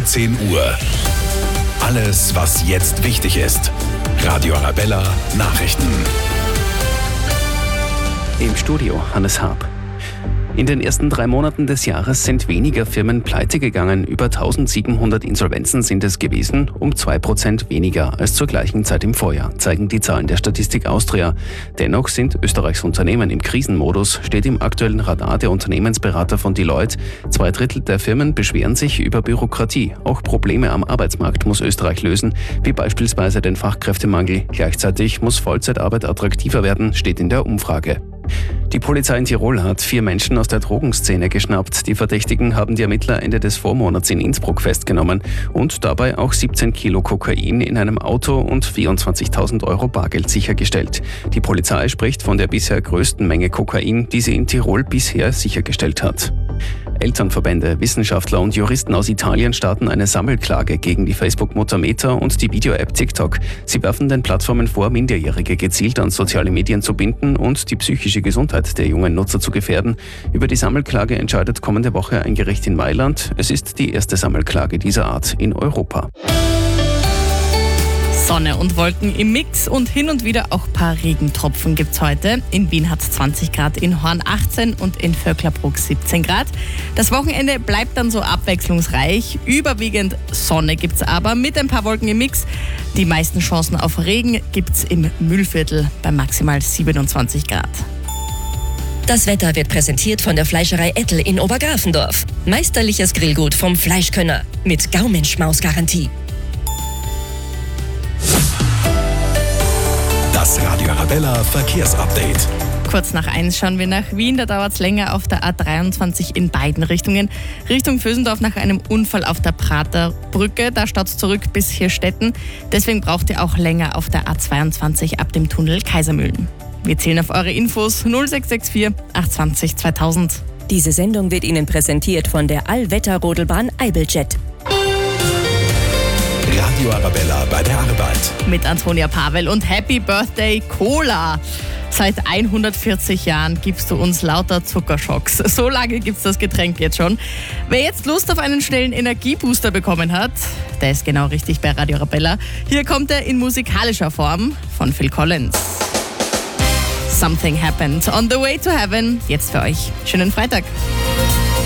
10 Uhr. Alles, was jetzt wichtig ist. Radio Arabella Nachrichten. Im Studio Hannes Harp. In den ersten 3 Monaten des Jahres sind weniger Firmen pleite gegangen. Über 1700 Insolvenzen sind es gewesen, um 2% weniger als zur gleichen Zeit im Vorjahr, zeigen die Zahlen der Statistik Austria. Dennoch sind Österreichs Unternehmen im Krisenmodus, steht im aktuellen Radar der Unternehmensberater von Deloitte. 2/3 der Firmen beschweren sich über Bürokratie. Auch Probleme am Arbeitsmarkt muss Österreich lösen, wie beispielsweise den Fachkräftemangel. Gleichzeitig muss Vollzeitarbeit attraktiver werden, steht in der Umfrage. Die Polizei in Tirol hat 4 Menschen aus der Drogenszene geschnappt. Die Verdächtigen haben die Ermittler Ende des Vormonats in Innsbruck festgenommen und dabei auch 17 Kilo Kokain in einem Auto und 24.000 Euro Bargeld sichergestellt. Die Polizei spricht von der bisher größten Menge Kokain, die sie in Tirol bisher sichergestellt hat. Elternverbände, Wissenschaftler und Juristen aus Italien starten eine Sammelklage gegen die Facebook-Mutter Meta und die Video-App TikTok. Sie werfen den Plattformen vor, Minderjährige gezielt an soziale Medien zu binden und die psychische Gesundheit der jungen Nutzer zu gefährden. Über die Sammelklage entscheidet kommende Woche ein Gericht in Mailand. Es ist die erste Sammelklage dieser Art in Europa. Sonne und Wolken im Mix und hin und wieder auch ein paar Regentropfen gibt's heute. In Wien hat es 20 Grad, in Horn 18 und in Vöcklerbruck 17 Grad. Das Wochenende bleibt dann so abwechslungsreich. Überwiegend Sonne gibt's aber mit ein paar Wolken im Mix. Die meisten Chancen auf Regen gibt's im Mühlviertel bei maximal 27 Grad. Das Wetter wird präsentiert von der Fleischerei Ettel in Obergrafendorf. Meisterliches Grillgut vom Fleischkönner mit Gaumenschmaus-Garantie. Das Radio Arabella Verkehrsupdate. Kurz nach 1 schauen wir nach Wien. Da dauert es länger auf der A23 in beiden Richtungen. Richtung Vösendorf nach einem Unfall auf der Praterbrücke. Da staut es zurück bis Hirstetten. Deswegen braucht ihr auch länger auf der A22 ab dem Tunnel Kaisermühlen. Wir zählen auf eure Infos 0664 820 2000. Diese Sendung wird Ihnen präsentiert von der Allwetter-Rodelbahn Eibeljet. Radio Arabella bei der Arbeit. Mit Antonia Pavel und Happy Birthday Cola. Seit 140 Jahren gibst du uns lauter Zuckerschocks. So lange gibt's das Getränk jetzt schon. Wer jetzt Lust auf einen schnellen Energiebooster bekommen hat, der ist genau richtig bei Radio Arabella. Hier kommt er in musikalischer Form von Phil Collins. Something Happened on the Way to Heaven. Jetzt für euch. Schönen Freitag.